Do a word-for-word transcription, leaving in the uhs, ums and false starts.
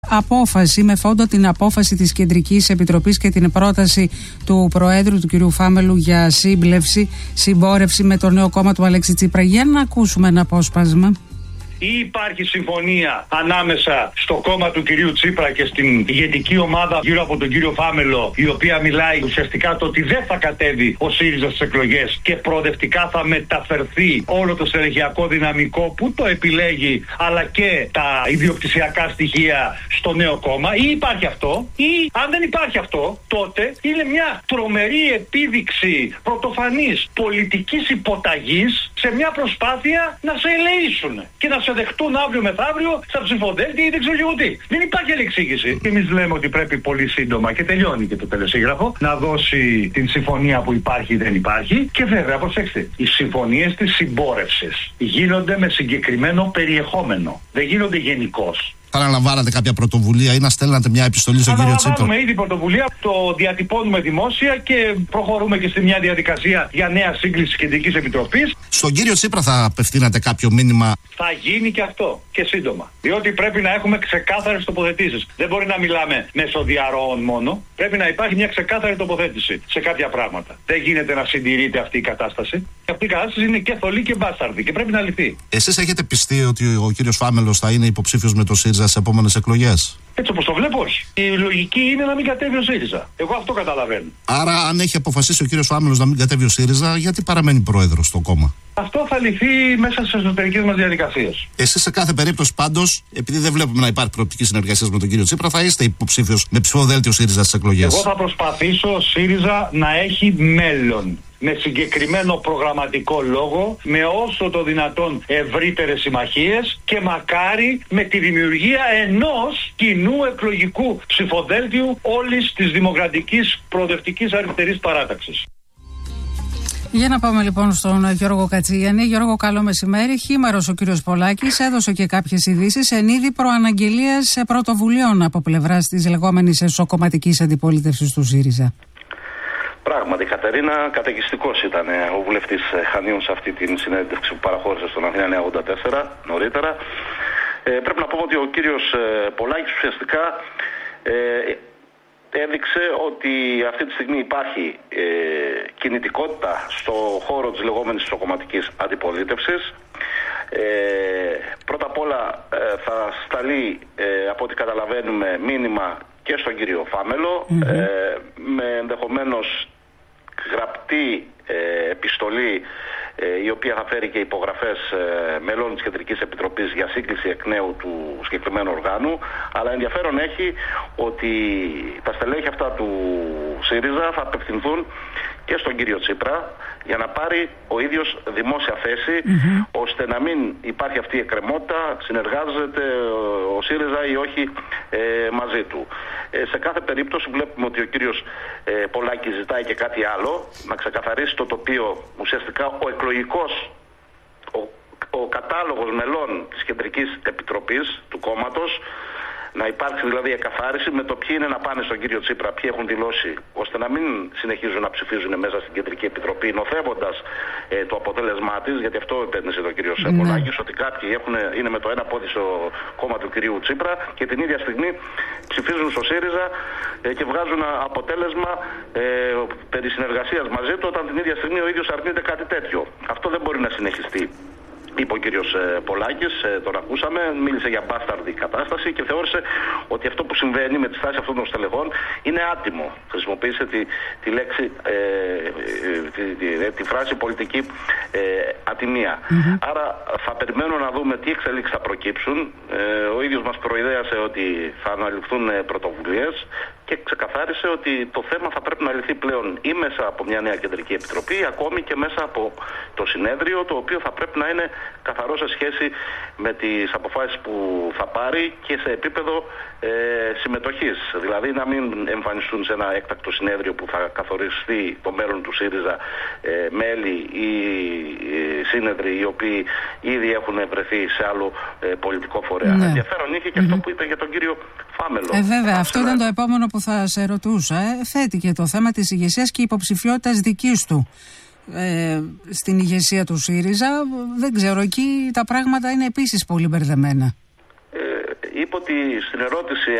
Απόφαση με φόντο την απόφαση της Κεντρικής Επιτροπής και την πρόταση του Προέδρου του κ. Φάμελου για σύμπλευση, συμπόρευση με το νέο κόμμα του Αλέξη Τσίπρα. Για να ακούσουμε ένα απόσπασμα. Ή υπάρχει συμφωνία ανάμεσα στο κόμμα του κυρίου Τσίπρα και στην ηγετική ομάδα γύρω από τον κύριο Φάμελο, η οποία μιλάει ουσιαστικά το ότι δεν θα κατέβει ο ΣΥΡΙΖΑ στις εκλογές και προοδευτικά θα μεταφερθεί όλο το στελεχειακό δυναμικό που το επιλέγει, αλλά και τα ιδιοκτησιακά στοιχεία στο νέο κόμμα. Ή υπάρχει αυτό, ή αν δεν υπάρχει αυτό, τότε είναι μια τρομερή επίδειξη πρωτοφανής πολιτικής υποταγής σε μια προσπάθεια να σε ελεήσουν και να σε δεχτούν αύριο μεθαύριο στα ψηφοδέλτια ή δεν ξέρω εγώ τι. Δεν υπάρχει άλλη εξήγηση. Και εμείς λέμε ότι πρέπει πολύ σύντομα, και τελειώνει και το τελεσίγραφο, να δώσει την συμφωνία που υπάρχει ή δεν υπάρχει. Και βέβαια, προσέξτε, οι συμφωνίες της συμπόρευσης γίνονται με συγκεκριμένο περιεχόμενο. Δεν γίνονται γενικώς. Θα αναλαμβάνατε κάποια πρωτοβουλία ή να στέλνατε μια επιστολή στον κύριο Τσίπρα? Αναλαμβάνουμε ήδη πρωτοβουλία, το διατυπώνουμε δημόσια και προχωρούμε και σε μια διαδικασία για νέα σύγκληση της Κεντρικής Επιτροπής. Στον κύριο Τσίπρα θα απευθύνατε κάποιο μήνυμα? Θα γίνει και αυτό και σύντομα. Διότι πρέπει να έχουμε ξεκάθαρες τοποθετήσεις. Δεν μπορεί να μιλάμε μέσω διαρροών μόνο. Πρέπει να υπάρχει μια ξεκάθαρη τοποθέτηση σε κάποια πράγματα. Δεν γίνεται να συντηρείται αυτή η κατάσταση. Αυτή η κατάσταση είναι και θολή και μπάσταρδη και πρέπει να λυθεί. Εσείς έχετε πιστεί ότι ο κύριος Φάμελος θα είναι υποψήφιος με το ΣΥΡΙΖΑ στις επόμενες εκλογές? Έτσι όπως το βλέπω, όχι. Η λογική είναι να μην κατέβει ο ΣΥΡΙΖΑ. Εγώ αυτό καταλαβαίνω. Άρα, αν έχει αποφασίσει ο κύριος Φάμελος να μην κατέβει ο ΣΥΡΙΖΑ, γιατί παραμένει πρόεδρος στο κόμμα? Αυτό θα λυθεί μέσα στις εσωτερικές μας διαδικασίες. Εσείς σε κάθε περίπτωση πάντως, επειδή δεν βλέπουμε να υπάρχει προοπτική συνεργασία με τον κύριο Τσίπρα, θα είστε υποψήφιος με ψηφοδέλτιο ΣΥΡΙΖΑ στις εκλογές? Εγώ θα προσπαθήσω ο ΣΥΡΙΖΑ να έχει μέλλον. Με συγκεκριμένο προγραμματικό λόγο, με όσο το δυνατόν ευρύτερες συμμαχίες και μακάρι με τη δημιουργία ενός κοινού εκλογικού ψηφοδέλτιου όλης της δημοκρατικής προοδευτικής αριστερής παράταξης. Για να πάμε λοιπόν στον Γιώργο Κατσίγιαννη. Γιώργο, καλό μεσημέρι. Χήμαρος ο κύριος Πολάκης έδωσε και κάποιες ειδήσεις εν είδη προαναγγελίας πρωτοβουλίων από πλευράς της λεγόμενης εσωκομματικής αντιπολίτευσης του ΣΥΡΙΖΑ. Πράγματι, Κατερίνα, καταιγιστικός ήταν ο βουλευτής Χανίων σε αυτή την συνέντευξη που παραχώρησε στον Αθήνα εννιακόσια ογδόντα τέσσερα νωρίτερα. Ε, πρέπει να πούμε ότι ο κύριος Πολάκης ουσιαστικά ε, έδειξε ότι αυτή τη στιγμή υπάρχει ε, κινητικότητα στο χώρο της λεγόμενης ισοκομματικής αντιπολίτευσης. Ε, πρώτα απ' όλα ε, θα σταλεί, ε, από ό,τι καταλαβαίνουμε, μήνυμα και στον κύριο Φάμελο, mm-hmm. ε, με ενδεχομένως γραπτή ε, επιστολή ε, η οποία θα φέρει και υπογραφές ε, μελών της Κεντρικής Επιτροπής για σύγκληση εκ νέου του συγκεκριμένου οργάνου. Αλλά ενδιαφέρον έχει ότι τα στελέχη αυτά του ΣΥΡΙΖΑ θα απευθυνθούν και στον κύριο Τσίπρα για να πάρει ο ίδιος δημόσια θέση, mm-hmm. ώστε να μην υπάρχει αυτή η εκκρεμότητα, συνεργάζεται ο ΣΥΡΙΖΑ ή όχι ε, μαζί του. Ε, σε κάθε περίπτωση βλέπουμε ότι ο κύριος ε, Πολάκης ζητάει και κάτι άλλο, να ξεκαθαρίσει το τοπίο, ουσιαστικά ο εκλογικός, ο, ο κατάλογος μελών της Κεντρικής Επιτροπής του κόμματος, να υπάρξει δηλαδή εκαθάριση με το ποιοι είναι να πάνε στον κύριο Τσίπρα, ποιοι έχουν δηλώσει, ώστε να μην συνεχίζουν να ψηφίζουν μέσα στην Κεντρική Επιτροπή, νοθεύοντας ε, το αποτέλεσμά της, γιατί αυτό επένδυσε τον κύριο mm. Πολάκης, ότι κάποιοι έχουν, είναι με το ένα πόδι στο κόμμα του κυρίου Τσίπρα και την ίδια στιγμή ψηφίζουν στο ΣΥΡΙΖΑ ε, και βγάζουν αποτέλεσμα ε, περί συνεργασίας μαζί του, όταν την ίδια στιγμή ο ίδιος αρνείται κάτι τέτοιο. Αυτό δεν μπορεί να συνεχιστεί. Είπε ο κύριος Πολάκης, τον ακούσαμε, μίλησε για μπάσταρδη κατάσταση και θεώρησε ότι αυτό που συμβαίνει με τη στάση αυτών των στελεχών είναι άτιμο. Χρησιμοποίησε τη, τη λέξη, ε, τη, τη, τη φράση πολιτική ε, ατιμία. Mm-hmm. Άρα θα περιμένω να δούμε τι εξελίξεις θα προκύψουν. Ε, ο ίδιος μας προειδέασε ότι θα αναλυφθούν πρωτοβουλίες και ξεκαθάρισε ότι το θέμα θα πρέπει να λυθεί πλέον ή μέσα από μια νέα Κεντρική Επιτροπή, ακόμη και μέσα από το συνέδριο, το οποίο θα πρέπει να είναι καθαρό σε σχέση με τις αποφάσεις που θα πάρει και σε επίπεδο ε, συμμετοχής. Δηλαδή να μην εμφανιστούν σε ένα έκτακτο συνέδριο που θα καθοριστεί το μέλλον του ΣΥΡΙΖΑ ε, μέλη ή ε, σύνεδροι οι οποίοι ήδη έχουν βρεθεί σε άλλο ε, πολιτικό φορέα. Ναι. Ενδιαφέρον είχε και mm-hmm. αυτό που είπε για τον κύριο Φάμελο. Ε, βέβαια, αυτό ήταν το επόμενο που θα σε ρωτούσα. Ε. Θέτει και το θέμα της ηγεσίας και υποψηφιότητας δικής του ε, στην ηγεσία του ΣΥΡΙΖΑ. Δεν ξέρω, εκεί τα πράγματα είναι επίσης πολύ μπερδεμένα. Ε, είπε ότι ότι στην ερώτηση